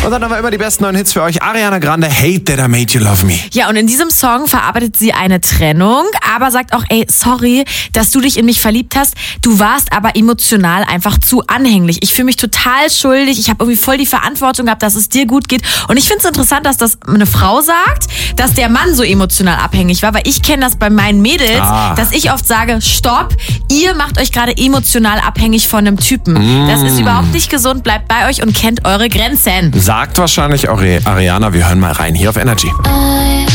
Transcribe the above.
Und dann haben wir immer die besten neuen Hits für euch. Ariana Grande, Hate That I Made You Love Me. Ja, und in diesem Song verarbeitet sie eine Trennung, aber sagt auch, ey, sorry, dass du dich in mich verliebt hast. Du warst aber emotional einfach zu anhänglich. Ich fühle mich total schuldig. Ich habe irgendwie voll die Verantwortung gehabt, dass es dir gut geht. Und ich finde es interessant, dass das eine Frau sagt, dass der Mann so emotional abhängig war, weil ich kenne das bei meinen Mädels, dass ich oft sage, stopp, ihr macht euch gerade emotional abhängig von einem Typen. Das ist überhaupt nicht gesund, bleibt bei euch und kennt eure Grenzen. Sagt wahrscheinlich auch Ariana, wir hören mal rein hier auf Energy.